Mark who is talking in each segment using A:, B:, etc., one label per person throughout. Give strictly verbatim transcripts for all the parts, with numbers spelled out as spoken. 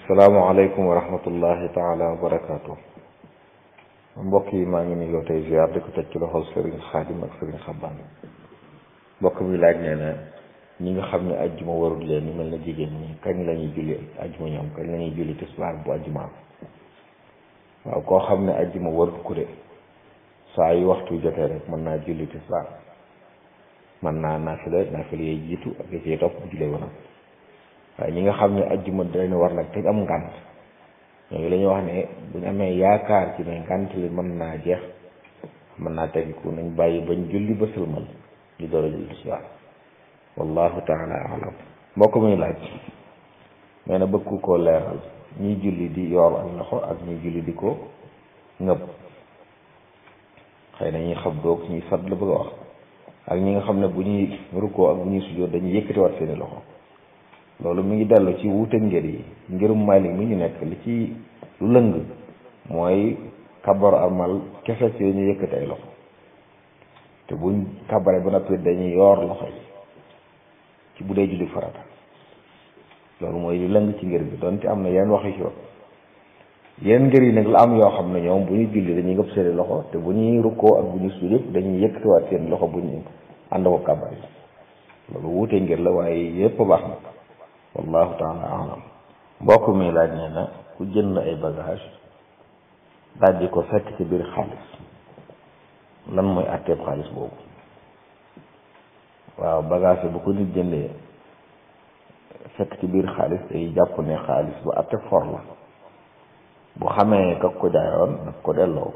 A: salaamaaleykum wa rahmatullahi taala wa barakaatu. mbokk yi maa ngi nuyoo tey ziar di ko teg ci loxol Serigne Khadim ak Serigne Xaban. mbokk mi laaj nee na ñi nga xam ne ajjuma warul leen ñu mel na jigéen ñi kañ la ñuy julli ajjuma ñoom kañ la ñuy julli tisbaar bu ajjumaam. waaw koo xam ne ajjuma warul ku de saa yu waxtu jotee rek mën naa julli tisbaar mën naa naafila naafila yee jiitu ak yi ciy topp bu jullee woon waaye ñi nga xam ne ajjuma dañu war nag te am ngànt ñooñu la ñuy wax ne bu ñu amee yaakaar ci ne ngànt li mën naa jeex mën naa tegiku nañ bàyyi bañ julli ba sëlmal ñu door a julli tisbaar wallahu taala alam. mbokk muy laaj nee na bëgg koo leeral ñiy julli di yor ak loxo ak ñiy julli di ko ngëb xëy na ñuy xab doog ñuy sat la bëgg a wax ak ñi nga xam ne bu ñuy rukkoo ak bu ñuy sujjóot dañuy yëkkatiwaat seeni loxo. loolu mi ngi dellu ci wuute ngir yi ngirum Maalik mi ñu nekk li ci lu lëng mooy kabar amal kese ci ñu yëkkati ay loxo te buñ kabare ba noppi dañuy yoor loxo yi ci bu dee julli farata loolu mooy li lëng ci ngir bi donte am na yenn waxi ci wax yenn ngir yi nag la am yoo xam ne ñoom bu ñuy julli dañuy ngëpp seeni loxo te bu ñuy rukkoo ak bu ñuy sujjóot yëpp dañuy yëkkatiwaat seen loxo bu ñu ànd ko kabar yi loolu wuute ngir la waaye yëpp baax na wallahu taala alam. mbokk mi laaj nee na ku jënd ay bagage daal di ko fekk ci biir xaalis lan mooy àtteeb xaalis boobu. waaw bagage yi bu ko nit jëndee fekk ci biir xaalis day jàpp ne xaalis bu àtteeb for la bu xamee kak ko jaayoon daf ko delloo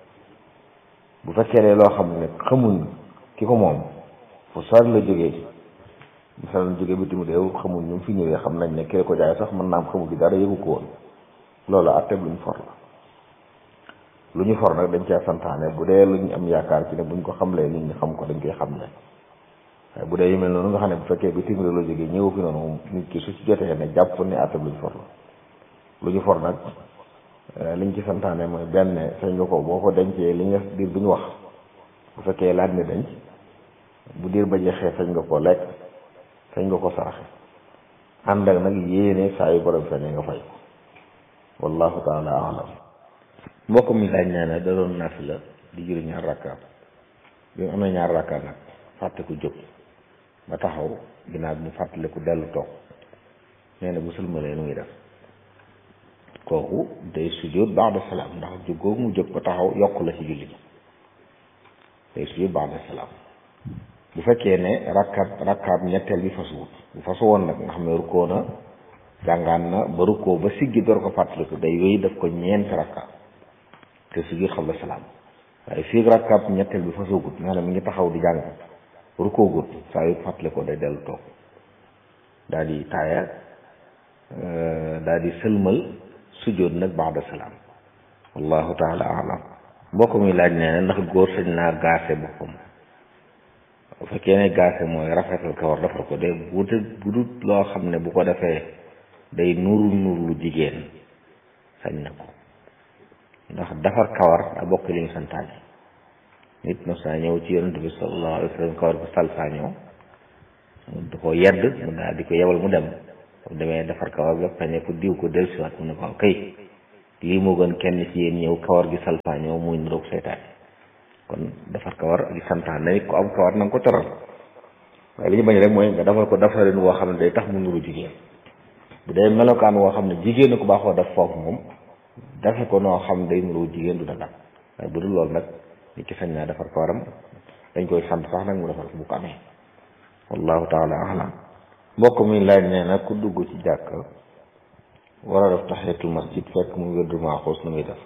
A: bu fekkee ne loo xam ne xamuñ ki ko moom fu sori la jógee misaal jóge bitim réew xamul ñu fi ñëwee xam nañ ne kii ko jaay sax mën naa am xamul gi dara yëgu ko woon loolu atteb lu ñu for la lu ñu for nag dañ cee santaane bu dee lu ñu am yaakaar ci ne buñ ko xamlee nit ñi xam ko dañ koy xam ne waaye bu dee yu mel noonu nga xam ne bu fekkee bitim réew la jógee ñëw fi noonu nit ki su ci jotee ne jàpp ne atteb lu ñu for la lu ñu for nag liñ ci santaane mooy benn sañ nga ko boo ko dencee li nga diir bi ñu wax bu fekkee laaj ne denc bu diir ba jeexee sañ nga ko lekk sañ nga ko saraxe ànd ak nag yéene saa yu borom feeñee nga fay wallahu taala alam. mbokk mi laaj nee na da doon naafila di julli ñaar rakkaat bi mu amee ñaar rakkaat nag fàtte ku jóg ba taxaw ginnaaw bi mu fàttale ku dellu toog nee na bu sëlmalee nu ngi def kooku day sujjóot ba'da salaam ndax jóg googu mu jóg ba taxaw yokk la ci julli gi day sujjóot ba'da salaam. bu fekkee ne rakkaat rakkaat ñetteel bi fasuwut bu fasu woon nag nga xam ne rukkoo na jàngaan na ba rukkoo ba siggi door ko fàttaliku day wéy daf ko ñeenti rakkaat te siggi xam la salaam waaye fii rakkaat ñetteel bi fasuwut nga xam ne mi ngi taxaw di jàng rukkoo gut saa yu fàttalikoo day dellu toog daal di taaya daal di sëlmal sujjóot nag ba'da salaam wallahu taala alam. mbokk mi laaj nee na ndax góor sañ naa gaase boppam bu fekkee ne gaase mooy rafetal kawar defar ko de bu bu dut loo xam ne bu ko defee day nuru nuru lu jigéen sañ na ko ndax defar kawar a bokk li ñu santaane nit mos naa ñëw ci yonent bi sallallahu alayhi wa sallam kawar bu salfaañoo mu di ko yedd mu daal di ko yebal mu dem mu demee defar kawar bi pañe ko diw ko dellusiwaat mu ne ko kay lii moo gën kenn ci yéen ñëw kawar gi salfaañoo muy niroog seytaane kon defar kawar gi santaan na nit ko am kawar na nga ko teral waaye li ñu bañ rek mooy nga defal ko defarin woo xam ne day tax mu nuru jigéen bu dee melokaan woo xam ne jigéen na ko baaxoo def foofu moom defe ko noo xam day nuru jigéen du dagal waaye bu dul loolu nag nit ki sañ naa defar kawaram dañ koy sant sax nag mu defal ko bu ko amee wallahu taala alam. mbokk mi laaj nee na ku dugg ci jàkk war a def tahiyatul masjid fekk mu wérdu maaxuus na muy def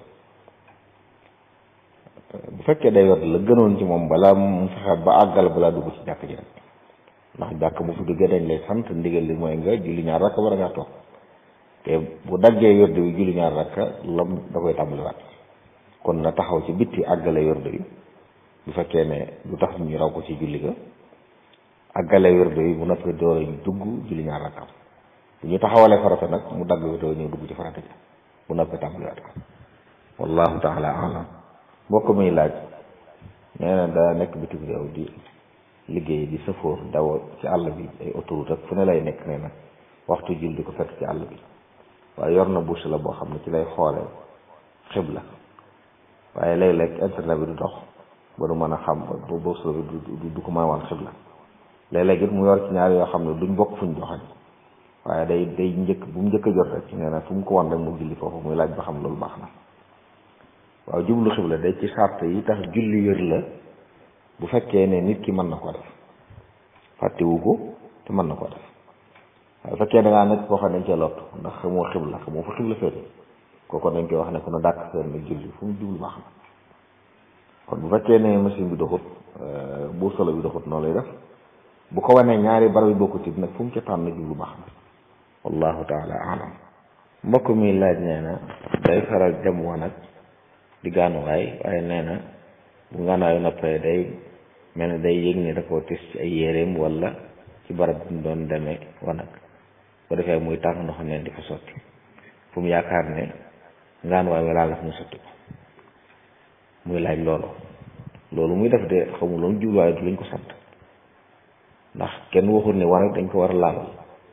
A: bu fekkee day wet la gënoon ci moom balaa mu fexe ba àggal balaa dugg ci jàkk ji rek ndax jàkk bu fi duggee dañ lay sant ndigal li mooy nga julli ñaar rakk war a ngaa toog te bu daggee wérdu bi julli ñaar rakk lam da koy tàmbaliwaat kon na taxaw ci bitti àggale wérdu bi bu fekkee ne lu tax ñu raw ko ci julli ga àggale wérdu bi bu noppee door a dugg julli ñaar rakkam bu ñu taxawalee farata nag mu dagg wérdu ñëw dugg ci farata ji bu noppee tàmbaliwaat ko wallahu taala alam. mbokk muy laaj nee na daa nekk bitim réew di liggéey di sëfoor daw ci àll bi ay autoroute ak fu ne lay nekk nee na waxtu julli di ko fekk ci àll bi waaye yor na boussole la boo xam ne ci lay xoole xibla waaye léeg-léeg internet bi du dox ba du mën a xam ba boussole bi du du ko mën a wan xibla léeg-léeg it mu yor ci ñaar yoo xam ne duñ bokk fuñ joxañ waaye day day njëkk bu mu njëkk a jot rek nee na fu mu ko wan rek mu julli foofu muy laaj ba xam loolu baax na waaw jublu xibla day ci sart yi tax julli wér la bu fekkee ne nit ki mën na ko def fàttewu ko te mën na ko def waaye bu fekkee da ngaa nekk koo xam ne dañ cee lott ndax xamoo xibla xamoo fa xibla féete kooku dañ koy wax ne ku na dàkk seen nag julli fu mu jublu baax na kon bu fekkee ne machine bi doxut bu solo bi doxut noonu lay def bu ko wanee ñaari barab yi bokkut it nag fu mu ca tànn jublu baax na wallahu taala alam mbokk mi laaj nee na day faral dem wanag di gaanuwaay waaye nee na bu gaanuwaayu noppee day mel ni day yëg ni da koo tis ci ay yéreem wala ci barab bi mu doon demee wanag bu defee muy tàng ndox neen di fa sotti fu mu yaakaar ne gaanuwaay bi laal la fu mu sotti ko muy laaj loolu loolu muy def de xamul loolu jubluwaay du lañ ko sant ndax kenn waxul ne wanag dañ ko war a laabal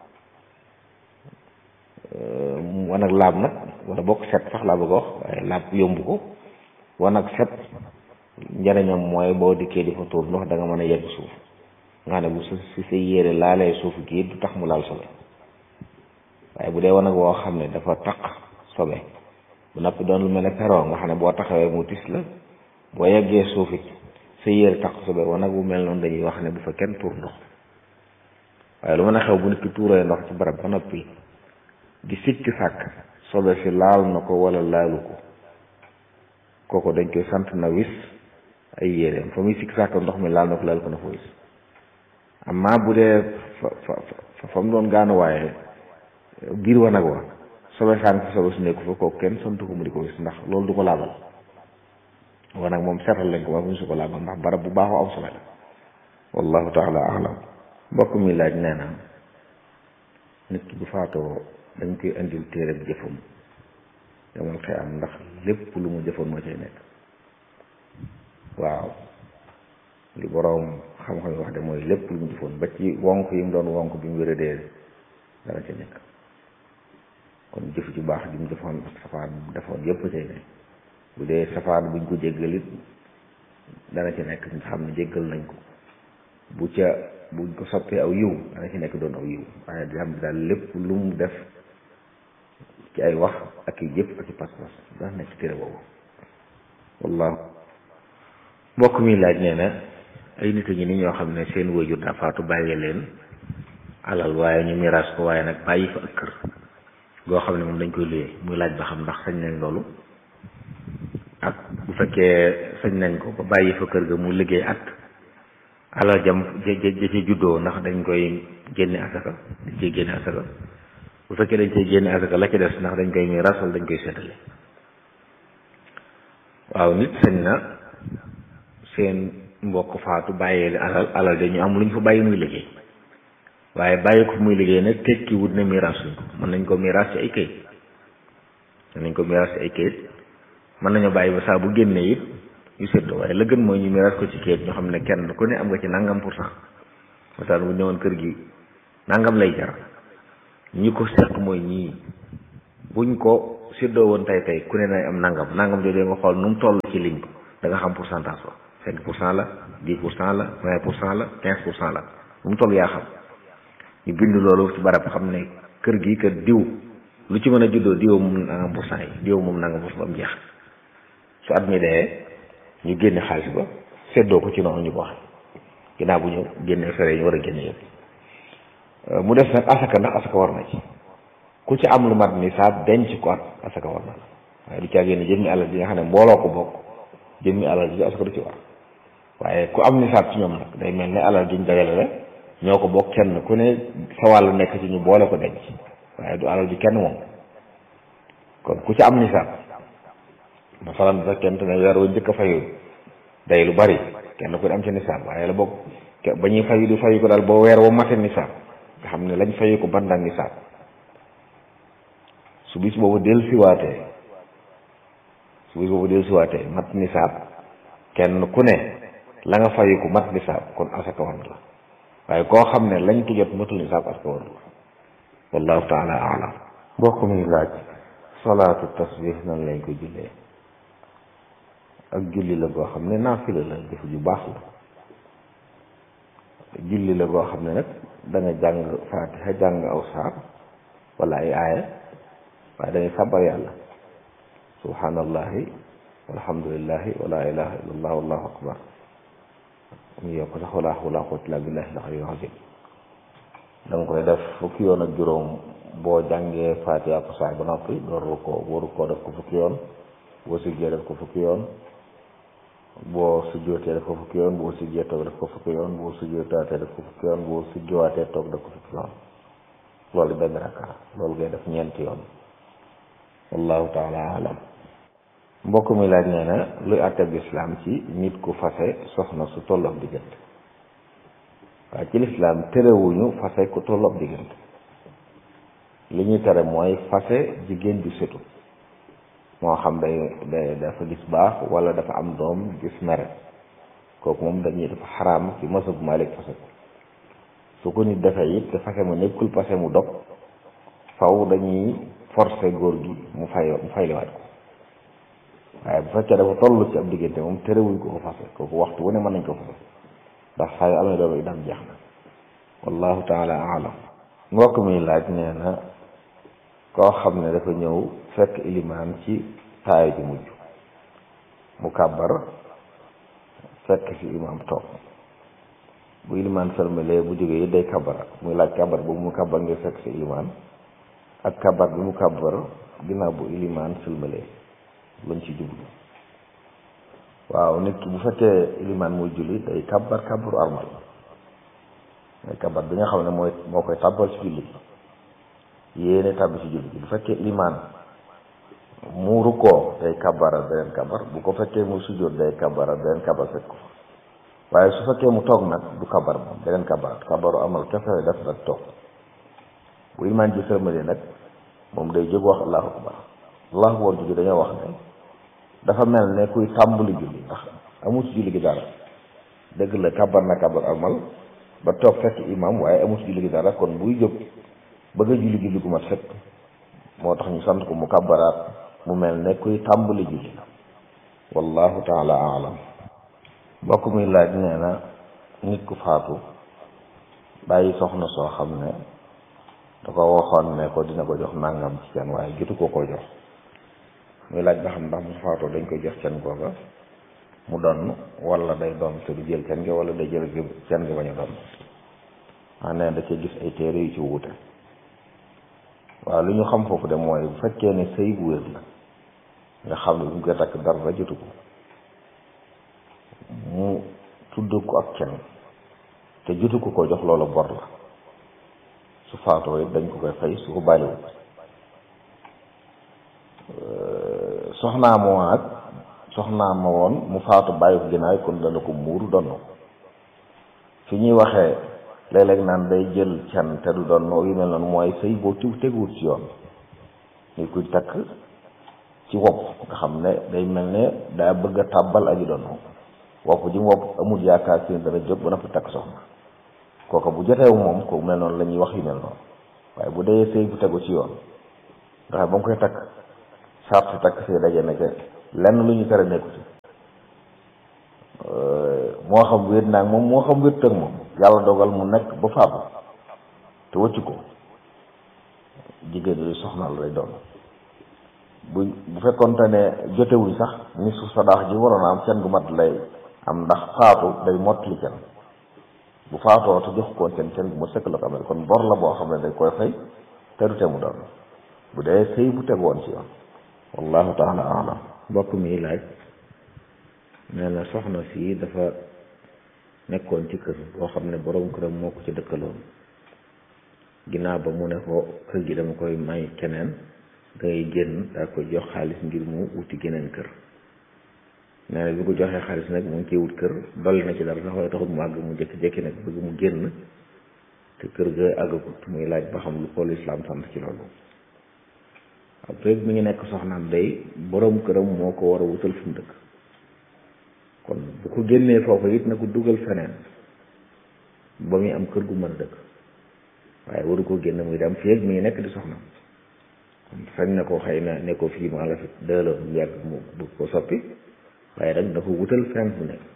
A: wanag laab nag wala bokk set sax laa bëgg a wax waaye laab yomb ko wanag set njariñam mooy boo dikkee di fa tuur ndox da nga mën a yegg suuf nga xam ne bu si sa yére laalee suuf gi du tax mu laal sobe waaye bu dee wanag woo xam ne dafa taq sobe bu noppi doon lu mel ne peroo nga xam ne boo taxawee mu tis la boo yeggee suuf it sa yére taq sobe wanag bu mel noonu dañuy wax ne bu fa kenn tuur ndox waaye lu mën a xew bu nit ki tuuree ndox ci barab ba noppi di sikki sàkk sobe si laal na ko wala laalu ko kooku dañ koy sant na wis ay yéreem fa muy sikki sàkk ndox mi laal na ko laal ko na fa wis amma bu dee fa fa fa mu doon gaanu waaye biir wanag wa sobe sànk fa sobe su nekku fa kooku kenn sant ko mu di ko wis ndax loolu du ko laabal wanag moom seetal lañ ko wax mu su ko laabal ndax barab bu baaxoo am sobe la wallahu taala alam mbokk mi laaj nee na nit ki bu faatoo dañ koy indil téereb jëfam yamal xëy am ndax lépp lu mu jëfoon moo cay nekk waaw li boroom xam-xam yi wax de mooy lépp lu mu jëfoon ba ci wonk yi mu doon wonk bi mu wéradee dana ca nekk kon jëf ju baax ji mu jëfoon ak safaan defoon yépp cay nekk bu dee safaan buñ ko jéggalit dana ci nekk nga xam ne jéggal nañ ko bu ca buñ ko soppee aw yiw dana ci nekk doon aw yiw waaye di xam ne daal lépp lu mu def ci ay wax ak i jëf ak i pas-pas dana nekk ci téere boobu wallahu mbokk mi laaj nee na ay nit ñi ni ñoo xam ne seen waajur daa faatu bàyyi leen alal waaye ñu miraas ko waaye nag bàyyi fa ak kër goo xam ne moom dañ koy luyee muy laaj ba xam ndax sañ nañ loolu ak bu fekkee sañ nañ ko ba bàyyi fa kër ga mu liggéey at alal jam ja ja ci juddoo ndax dañ koy génne asaka dañ koy génne asaka bu fekkee dañ koy génne asaka la ci des ndax dañ koy miraas wala dañ koy seetale waaw nit sañ na seen mbokk faatu bàyyee li alal alal de ñu am lu ñu fa bàyyi muy liggéey waaye bàyyi ko muy liggéey nag tekki wut ne miraas luñ ko mën nañ ko miraas ci ay kayit mën nañ ko miraas ci ay kayit mën nañoo bàyyi ba saa bu génnee it yu séddoo waaye la gën mooy ñu miraas ko ci kayit ñoo xam ne kenn ku ne am nga ci nangam pour cent masalan bu ñëwoon kër gi nangam lay jar ñi ko seq mooy ñii buñ ko séddoo woon tey tey ku ne nay am nangam nangam jooju nga xool nu mu toll ci lim ko da nga xam pourcentage ba cinq pour cent la dix pour cent la vingt pour cent la quinze pour cent la nu mu toll yaa xam ñu bind loolu ci barab xam ne kër gi kër diw lu ci mën a juddoo diw moom nangam pour cent yi diw moom nangam pour cent ba mu jeex su at mi dee ñu génne xaalis ba séddoo ko ci noonu ñu ko waxee ginnaaw bu ñu génne fere yi ñu war a génne yëpp mu def nag asaka ndax asaka war na ci ku ci am lu mat nisaab denc ko at asaka war na la waaye du caa génne jëmmi alal ji nga xam ne mbooloo ko bokk jëmmi alal ji asaka du ci war waaye ku am nisaab ci ñoom nag day mel ne alal ji ñu dajale la ñoo ko bokk kenn ku ne sa wàll nekk ci ñu boole ko denc waaye du alal ji kenn moom kon ku ci am nisaab masalan bu fekkente ne weer wu njëkk a fayu day lu bari kenn ku ne am ci nisaab waaye la bokk ba ñuy fayu du fayu ko daal boo weer wa mate nisaab nga xam ne lañ fayu ko bandang nisaab su bis boobu del siwaatee su bis boobu del siwaatee mat nisaab kenn ku ne la nga fayu ko mat nisaab kon asaka war la waaye koo xam ne lañ ko jot matul nisaab asaka war la wallahu taala alam mbokk mi laaj salaatu tasbih nan lañ ko jullee ak julli la boo xam ne naafila la jëf ju baax la julli la boo xam ne nag da nga jàng faatiha jàng aw saar wala ay aaya waaye da ngay sàbbar yàlla subhanallahi walhamdulillahi wala ilaha illallah wallahu akbar mu yokk sax wala hawla wala quwwata illa billahi al-aliyyil azim da nga koy def fukki yoon ak juróom boo jàngee faatiha ak saar ba noppi dooru ko waru koo def ko fukki yoon boo siggee def ko fukki yoon boo sujjootee def ko fukki yoon boo siggee toog def ko fukki yoon boo sujjootaatee def ko fukki yoon boo sujjowaatee toog def ko fukki yoon loolu benn rakka loolu ngay def ñeenti yoon wallahu taala alam mbokk mi laaj nee na luy àtteb lislaam ci nit ku fase soxna su tolloog diggante waaye ci lislaam terewuñu fase ku tolloog diggante li ñuy tere mooy fase jigéen ju setu moo xam day day dafa gis baax wala dafa am doom gis mere kooku moom dañuy dafa xaraam ci masab Maalik fase ko su ko nit defee it te fase mu nekkul fase mu dog faw dañuy forcer góor gi mu fay mu fayliwaat ko waaye bu fekkee dafa toll ci ab diggante moom terewuñ ko ko fase kooku waxtu wu ne mën nañ ko fase ndax saa yu amee doom yi dam jeex na wallahu taala alam mbokk mi laaj nee na koo xam ne dafa ñëw fekk ilimaan ci taaya ji mujj mu kàbbar fekk ci imaam toog bu ilimaan sërmalee bu jógee yi day kàbbara muy laaj kàbbar boobu mu kàbbar ngir fekk ci ilimaan ak kàbbar bi mu kàbbar ginnaaw bu ilimaan sërmalee lañ ci jublu waaw nit ki bu fekkee ilimaan muy julli day kàbbar kàbbaru armal mooy kàbbar bi nga xam ne mooy moo koy tàbbal ci julli yéene tàbbi ci julli bi bu fekkee ilimaan mu rukkoo day kàbbara beneen kàbbar bu ko fekkee mu sujjóot day kàbbara beneen kàbbar fekk ko waaye su fekkee mu toog nag du kàbbar moom beneen kàbbar kàbbaru amal kese def nag toog bu ilimaan ji sërmale nag moom day jóg wax allahu akbar allahu akbar jóge dañoo wax ne dafa mel ne kuy tàmbali julli ndax amul ci julli gi dara dëgg la kàbbar na kàbbar amal ba toog fekk imam waaye amul ci julli gi dara kon buy jóg bëgg a julli julli gu mat fekk moo tax ñu sant ko mu kàbbaraat mu mel ne kuy tàmbali julli wallahu taala alam mbokk muy laaj nee na nit ku faatu bàyyi soxna soo xam ne da ko waxoon ne ko dina ko jox nangam ci can waaye jotu ko ko jox muy laaj ba xam ndax mu faatoo dañ koy jox can googa mu donn wala day doon te du jël can gi wala day jël can gi bañ a doon maa nee da cee gis ay téere yu ci wuute waaw li ñu xam foofu de mooy bu fekkee ne sëy bu wér la nga xam ne bu ñu koy takk dara jotu ko mu tudd ko ak can te jotu ko ko jox loola bor la su faatoo it dañ ko koy fay su ko bàyyiwul soxnaa ma woon ak soxnaa ma woon mu faatu bàyyi ko ginnaaw kon dana ko muuru donn fi ñuy waxee léeg-léeg naan day jël can te du doon yu mel noonu mooy sëy boo tiw teguwut ci yoon ni kuy takk ci wopp nga xam ne day mel ne daa bëgg a tàbbal aji doon wopp ji mu wopp amul yaakaar si dana jóg ba na fa takk soxna kooka bu joteewu moom ko mel noonu la ñuy wax yu mel noonu waaye bu dee sëy bu tegu ci yoon nga xam ba mu koy takk sart si takk sëy daje na ca lenn lu ñu tere nekku ci moo xam wéet naag moom moo xam wéet ak moom yàlla dogal mu nekk ba faatu te wëccu ko jigéen yooyu soxnaal lay doon bu bu fekkoonte ne jotewuñ sax ni su sadaax ji waroon a am can gu mat lay am ndax faatu day mottali can bu faatoo te jox koon can can gu ma sëkk la ko amee kon bor la boo xam ne dañ koy fay te du te mu doon bu dee sëy bu tegoon ci yoon wallahu taala alam mbokk mi laaj nee na soxna si dafa nekkoon ci kër boo xam ne borom këram moo ko ci dëkkaloon ginnaaw ba mu ne ko kër gi dama koy may keneen dangay génn daa koy jox xaalis ngir mu wuti geneen kër nee na bi ko joxee xaalis nag mu ngi ciy wut kër dolli na ci dara sax waaye taxul mu àgg mu jékki-jékki nag bëgg mu génn te kër ga àggagut muy laaj ba xam lu ko lislaam sant ci loolu après mi ngi nekk soxnaam day borom këram moo ko war a wutal fu mu dëkk kon bu ko génnee foofu it na ko dugal feneen ba muy am kër gu mën a dëkk waaye waru ko génn muy dem fii ak mi ngi nekk di soxnaam sañ na ko xëy na ne ko fii maa la fi dëloo bu yàgg mu bëgg ko soppi waaye rek dafa wutal fenn fu nekk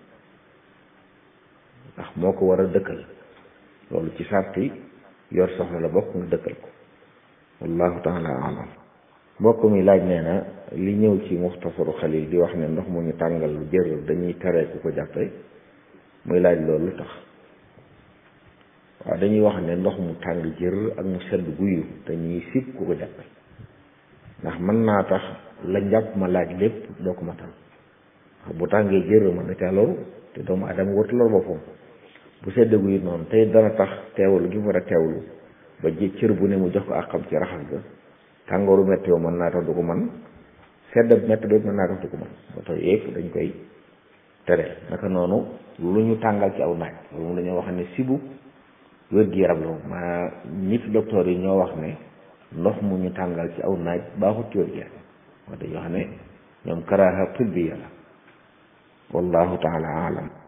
A: ndax moo ko war a dëkkal loolu ci sarti yor soxna la bokk nga dëkkal ko wallahu taala alam mbokk mi laaj nee na li ñëw ci muxtasaru xalil di wax ne ndox mu ñu tàngal lu jër dañuy tere ku ko jàppe muy laaj loolu lu tax waaw dañuy wax ne ndox mu tàng jër ak mu sedd guyu dañuy sib ku ko jàppe ndax mën naa tax la njàpp ma laaj lépp doo ko matal bu tàngee jër mën na caa loru te doomu adama wartu lor boppam bu sedd guyu noonu tey dana tax teewlu gi war a teewlu ba ji cër bu ne mu jox ko àqam ci raxas ga tàngooru métti yow mën naa tax du ko man sedd métti ba mën naa tax du ko man ba tax yëpp dañ koy tere naka noonu lu ñu tàngal ci aw naaj loolu moom dañoo wax ne sibu wér-gi-yaram la ma nit docteur yi ñoo wax ne ndox mu ñu tàngal ci aw naaj baaxut ci wér-gi-yaram moo dañoo wax ne ñoom karaaha tibbiya la wallahu taala alam